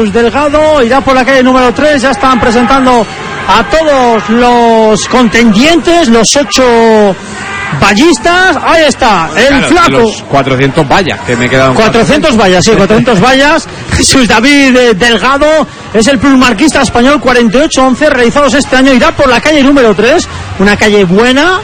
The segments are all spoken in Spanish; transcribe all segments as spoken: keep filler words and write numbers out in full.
Jesús Delgado, irá por la calle número tres, ya están presentando a todos los contendientes, los ocho vallistas. Ahí está, el claro, flaco. Los cuatrocientos vallas, que me quedan. cuatrocientos vallas, sí, cuatrocientos vallas. Jesús David eh, Delgado es el plusmarquista español, cuarenta y ocho once realizados este año, irá por la calle número tres, una calle buena.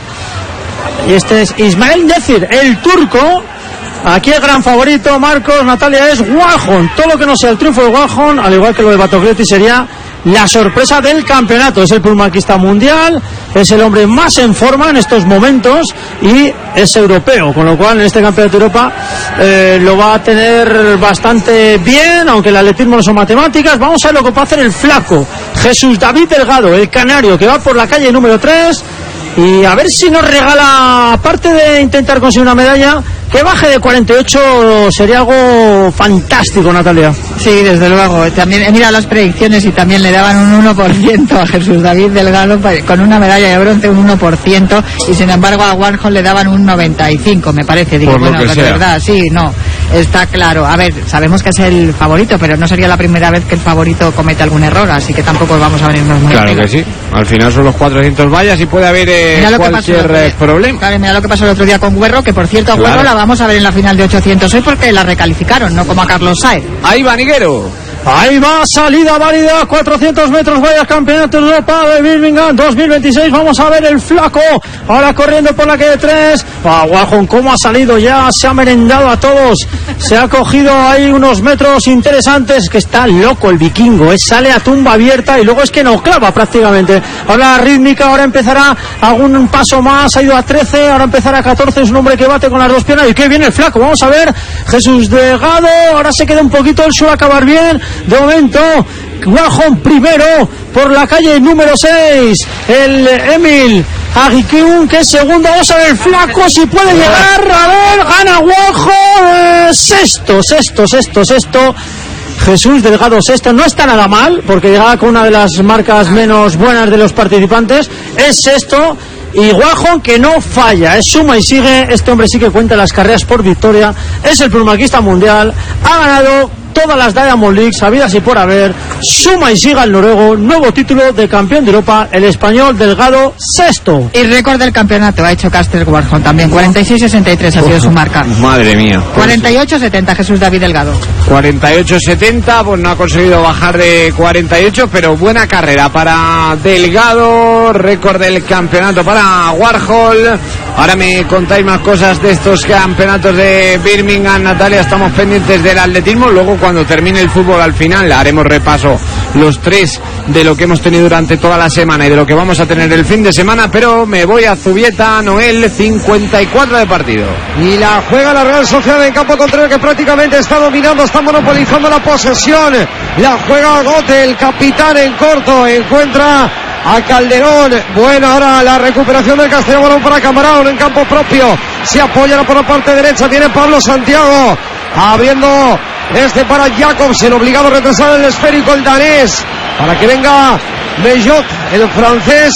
Y este es Ismael Necir, el turco. Aquí el gran favorito, Marcos, Natalia, es Warholm. Todo lo que no sea el triunfo de Warholm, al igual que lo de Batocleti, sería la sorpresa del campeonato. Es el plusmarquista mundial, es el hombre más en forma en estos momentos y es europeo, con lo cual en este campeonato de Europa eh, lo va a tener bastante bien, aunque el atletismo no son matemáticas. Vamos a ver lo que puede hacer el flaco Jesús David Delgado, el canario, que va por la calle número tres, y a ver si nos regala, aparte de intentar conseguir una medalla, que baje de cuarenta y ocho. Sería algo fantástico, Natalia. Sí, desde luego. También he mirado las predicciones y también le daban un uno por ciento a Jesús David Delgado con una medalla de bronce, un uno por ciento, y sin embargo a Warholm le daban un noventa y cinco, me parece. Digo, por bueno, lo que de sea. verdad, sí, no, está claro. A ver, sabemos que es el favorito, pero no sería la primera vez que el favorito comete algún error, así que tampoco vamos a venirnos muy Claro arriba. que sí. Al final son los cuatrocientos vallas y puede haber eh, cualquier eh, problema. Claro, mira lo que pasó el otro día con Guerro, que por cierto a Guerro Claro. la vamos a ver en la final de ochocientos hoy porque la recalificaron, no como a Carlos Saez. Ahí va Niguero. Ahí va, salida válida, cuatrocientos metros vallas, campeonato de Europa de Birmingham dos mil veintiséis. Vamos a ver el flaco, ahora corriendo por la calle tres. Ah, Warholm, cómo ha salido ya, se ha merendado a todos, se ha cogido ahí unos metros interesantes, que está loco el vikingo, ¿eh? Sale a tumba abierta y luego es que no clava prácticamente. Ahora la rítmica, ahora empezará algún paso más, ha ido a trece, ahora empezará a catorce, es un hombre que bate con las dos piernas. Y qué viene el flaco, vamos a ver, Jesús Delgado, ahora se queda un poquito, él suele acabar bien. De momento, Warholm primero por la calle número seis, el Emil Aguikiun, que es segundo. Vamos a ver el flaco si puede llegar, a ver, gana Warholm, eh, sexto, sexto, sexto, sexto. Jesús Delgado sexto, no está nada mal, porque llegaba con una de las marcas menos buenas de los participantes, es sexto. Y Warholm, que no falla, es suma y sigue. Este hombre sí que cuenta las carreras por victoria, es el plusmarquista mundial, ha ganado todas las Diamond League habidas y por haber, suma y siga el noruego, nuevo título de campeón de Europa, el español Delgado sexto. Y récord del campeonato ha hecho Caster Warholm también, cuarenta y seis sesenta y tres ha sido su marca. Madre mía. cuarenta y ocho setenta Jesús David Delgado. cuarenta y ocho setenta, pues no ha conseguido bajar de cuarenta y ocho, pero buena carrera para Delgado, récord del campeonato para Warholm. Ahora me contáis más cosas de estos campeonatos de Birmingham, Natalia, estamos pendientes del atletismo, luego cuando termine el fútbol al final haremos repaso los tres de lo que hemos tenido durante toda la semana y de lo que vamos a tener el fin de semana, pero me voy a Zubieta, Noel, cincuenta y cuatro de partido. Y la juega la Real Sociedad en campo contrario, que prácticamente está dominando, está monopolizando la posesión. La juega Gote, el capitán en corto, encuentra a Calderón. Bueno, ahora la recuperación del Castellón para Camarón en campo propio. Se apoya por la parte derecha, tiene Pablo Santiago abriendo este para Jacobsen, obligado a retrasar el esférico el danés para que venga Mellot, el francés,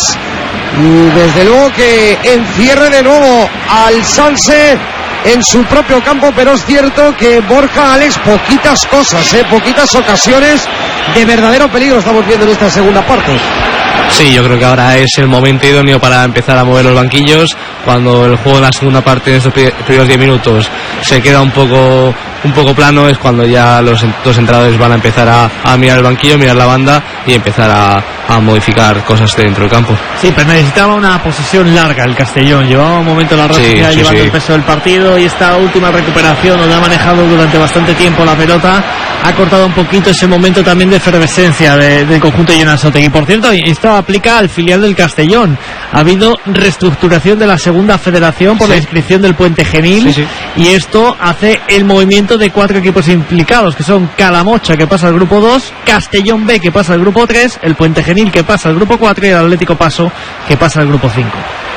y desde luego que encierre de nuevo al Sanse en su propio campo. Pero es cierto que Borja, Alex, poquitas cosas, ¿eh? poquitas ocasiones de verdadero peligro estamos viendo en esta segunda parte. Sí, yo creo que ahora es el momento idóneo para empezar a mover los banquillos. Cuando el juego en la segunda parte, en estos primeros diez minutos, se queda un poco un poco plano, es cuando ya los dos entrenadores van a empezar a, a mirar el banquillo, mirar la banda y empezar a, a modificar cosas dentro del campo. Sí, pero necesitaba una posesión larga el Castellón. Llevaba un momento la Real Sociedad sí, sí, llevando sí. el peso del partido, y esta última recuperación, donde ha manejado durante bastante tiempo la pelota, ha cortado un poquito ese momento también de efervescencia de, del conjunto de Jonas Otegui. Por cierto, esto aplica al filial del Castellón. Ha habido reestructuración de la segunda federación por sí. la inscripción del Puente Genil, sí, sí. y esto hace el movimiento de cuatro equipos implicados, que son Calamocha, que pasa al grupo dos, Castellón B, que pasa al grupo tres, el Puente Genil, que pasa al grupo cuatro, y el Atlético Paso, que pasa al grupo cinco.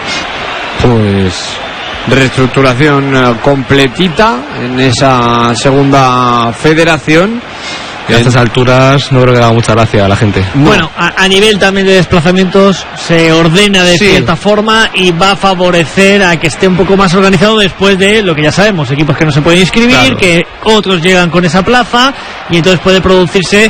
Pues reestructuración eh, completita en esa segunda federación. Y a estas alturas no creo que le haga mucha gracia a la gente. No. Bueno, a, a nivel también de desplazamientos se ordena de sí. cierta forma y va a favorecer a que esté un poco más organizado después de lo que ya sabemos, equipos que no se pueden inscribir, claro. que otros llegan con esa plaza, y entonces puede producirse